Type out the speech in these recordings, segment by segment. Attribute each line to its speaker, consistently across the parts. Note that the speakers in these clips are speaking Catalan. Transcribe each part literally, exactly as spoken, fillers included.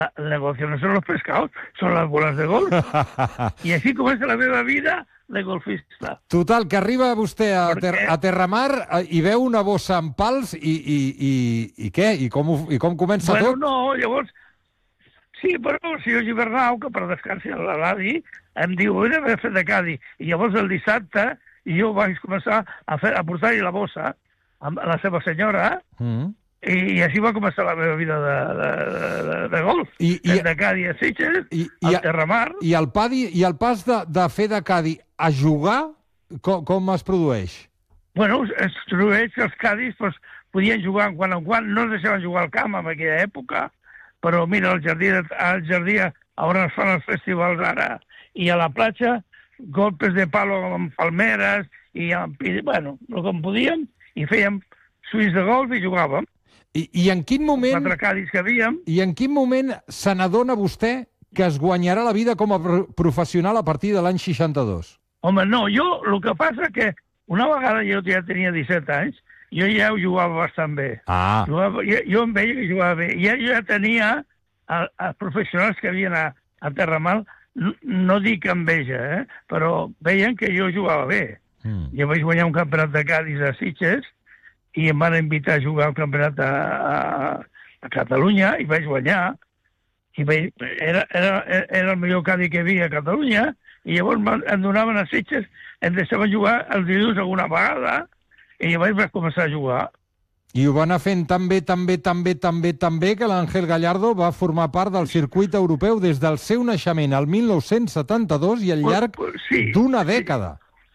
Speaker 1: el negocio no son los pescados, son las boles de golf. I així comença la meva vida de golfista.
Speaker 2: Total, que arriba vostè a, ter
Speaker 1: Perquè...
Speaker 2: a Terramar i veu una bossa amb pals i, i, i, i què? I com, ho, i com comença
Speaker 1: bueno,
Speaker 2: tot?
Speaker 1: No, llavors... Sí, però el senyor Gibernau, que per descansi a l'Adi, em diu, vine a fer de cadi. I llavors el dissabte jo vaig començar a, fer, a portar-hi la bossa a la seva senyora, mm. i, i així va començar la meva vida de, de, de, de golf. I, i, de cadi a Sitges, i, i, al Terramar.
Speaker 2: I el, padi, i el pas de, de fer de cadi a jugar, com, com es produeix?
Speaker 1: Bueno, es produeix que els cadis pues, podien jugar en quan en quan, no es deixaven jugar al camp en aquella època, però mira, al jardí, al jardí on es fan els festivals ara, i a la platja, golpes de palo amb palmeres, i, i bueno, el que podíem, i fèiem swings de golf i jugàvem.
Speaker 2: I, i en quin moment...
Speaker 1: Quatre cadis que havíem.
Speaker 2: I en quin moment se n'adona vostè que es guanyarà la vida com a professional a partir de l'any seixanta-dos?
Speaker 1: Home, no, jo, el que passa que una vegada jo ja tenia disset anys, jo ja ho jugava bastant bé.
Speaker 2: Ah.
Speaker 1: Jugava, jo, jo em veia que jugava bé. Ja, jo ja tenia els professionals que havien a, a Terramar, no, no dic enveja, eh? Però veien que jo jugava bé. Mm. Jo vaig guanyar un campionat de Cadis a Sitges i em van invitar a jugar al campionat a, a, a Catalunya i vaig guanyar. I vaig, era, era, era el millor cadi que hi havia a Catalunya i llavors em donaven a Sitges, em deixaven jugar els dilluns alguna vegada i llavors vaig començar a jugar.
Speaker 2: I ho va anar fent tan bé, tan bé, tan bé, tan bé, tan bé, que l'Àngel Gallardo va formar part del circuit europeu des del seu naixement, al mil nou-cents setanta-dos, i al llarg sí, d'una dècada.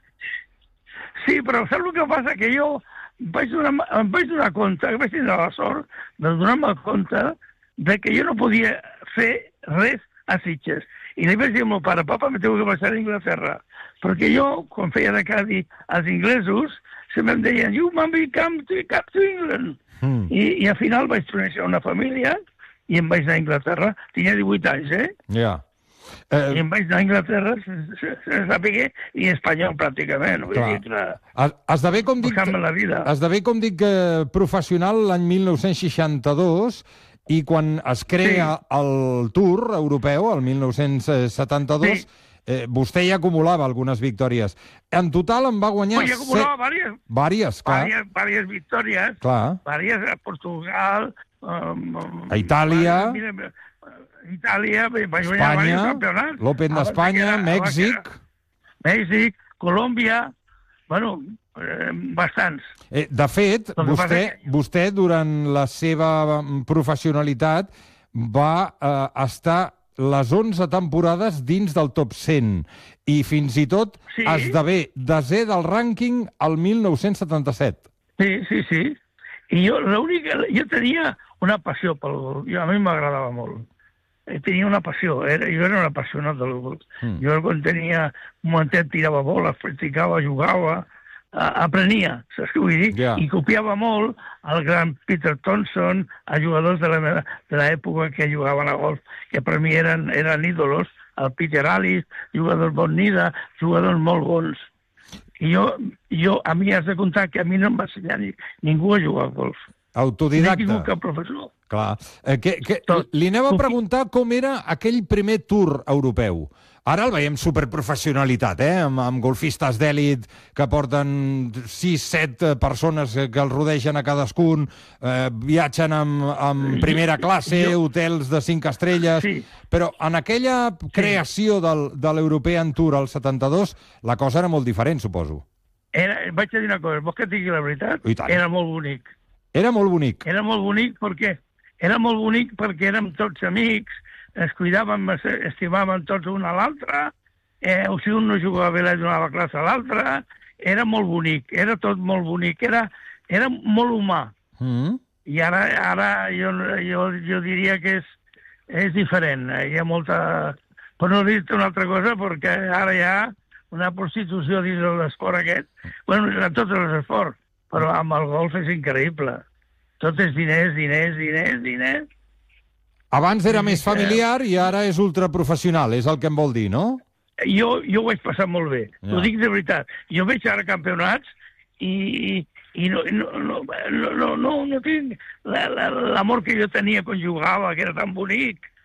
Speaker 1: Sí, però saps el que passa? Que jo vaig donar, em vaig donar compte, que vaig tindre la sort de donar-me compte de que jo no podia fer res a Sitges. I li vaig dir al meu pare, papa, me tengo que passar a Inglaterra. Perquè jo, quan feia de cadi als inglesos, sempre em deien, you mommy, come to, come to England. Mm. I, I al final vaig conèixer una família i em vaig anar a Inglaterra. Tenia divuit anys, eh?
Speaker 2: Ja. Yeah. Uh,
Speaker 1: I em vaig anar a Inglaterra, sense saber, i espanyol, pràcticament. Vull dir que...
Speaker 2: Esdevé, com dic,
Speaker 1: la vida.
Speaker 2: esdevé, com dic, professional l'any mil nou-cents seixanta-dos, i quan es crea sí. el Tour europeu, el mil nou-cents setanta-dos, sí. eh, vostè ja acumulava algunes victòries. En total en va guanyar...
Speaker 1: Pues ja acumulava set... vàries.
Speaker 2: Vàries, clar.
Speaker 1: Vàries, vàries victòries.
Speaker 2: Clar.
Speaker 1: Vàries a Portugal... Um,
Speaker 2: a Itàlia...
Speaker 1: Mira, Itàlia, vaig guanyar diversos campionats.
Speaker 2: L'Open d'Espanya, Mèxic...
Speaker 1: Mèxic, Colòmbia... Bueno, eh, bastants.
Speaker 2: Eh, de fet, vostè,
Speaker 1: que...
Speaker 2: vostè, durant la seva professionalitat, va eh, estar les onze temporades dins del top cent i fins i tot sí. esdevé desè del rànquing al mil nou-cents setanta-set.
Speaker 1: Sí, sí, sí. I jo, l'única, jo tenia una passió pel golf. Jo, a mi m'agradava molt. Tenia una passió. Era, jo era un apassionat del golf. Mm. Jo quan tenia un momentet tirava bola, practicava, jugava, uh, aprenia, saps què vull dir? Yeah. I copiava molt el gran Peter Thompson, a jugadors de l'època que jugaven a golf, que per mi eren, eren ídolos, el Peter Allis, jugadors Bonida, jugadors molt bons. I jo, jo, a mi has de comptar que a mi no em va ensenyar ni, ningú a jugar al golf.
Speaker 2: Autodidacta.
Speaker 1: No he tingut cap professor.
Speaker 2: Clar. Eh, que, que, li anem a preguntar com era aquell primer Tour europeu. Ara el veiem superprofessionalitat, eh? amb, amb golfistes d'èlit que porten sis, set persones que els rodegen a cadascun, eh, viatgen amb, amb primera classe, jo... hotels de cinc estrelles... Sí. Però en aquella creació del, de l'European Tour al setanta-dos, la cosa era molt diferent, suposo.
Speaker 1: Era, vaig a dir una cosa, vols que et digui la veritat? Era molt bonic.
Speaker 2: Era molt bonic.
Speaker 1: Era molt bonic perquè era molt bonic perquè érem tots amics, es cuidàvem, estimàvem tots un a l'altre, eh, o si un no jugava bé, la donava classe a l'altre, era molt bonic, era tot molt bonic, era, era molt humà. Mm. I ara, ara jo, jo, jo diria que és, és diferent. Hi ha molta... Per no dir-te una altra cosa, perquè ara hi ha una prostitució dins de l'esport aquest. Bueno, en tots els esports, però amb el golf és increïble. Tot és diners, diners, diners, diners.
Speaker 2: Abans era més familiar i ara és ultraprofessional, és el que em vol dir, no?
Speaker 1: Jo, jo ho vaig passar molt bé, ja. Ho dic de veritat. Jo veig ara campionats i, i no, no, no, no, no, no, no tinc l'amor que jo tenia quan jugava, que era tan bonic.